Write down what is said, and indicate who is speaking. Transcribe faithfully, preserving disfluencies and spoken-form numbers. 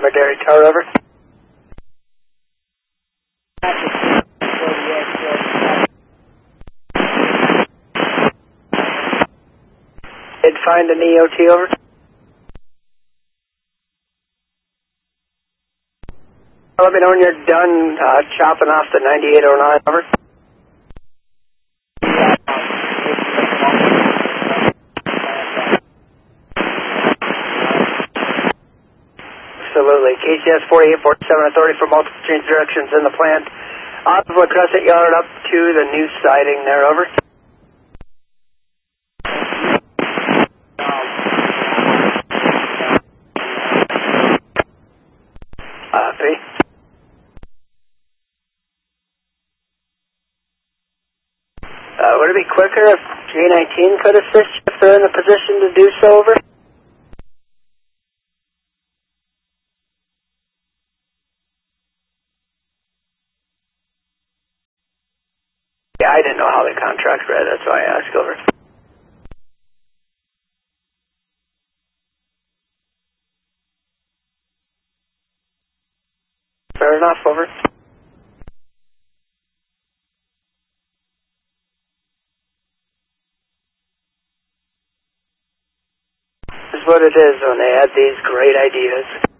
Speaker 1: Intermediary Tower, over. Did find an E O T, over. Let me know when you're done uh, chopping off the ninety-eight oh nine, over. Absolutely. K C S forty-eight forty-seven authority for multiple change directions in the plant. Optimal Crescent Yard up to the new siding there, over. Copy. Uh, would it be quicker if J nineteen could assist if they're in the position to do so, over? Yeah, I didn't know how the contract read, that's why I asked, over. Fair enough, over. This is what it is when they have these great ideas.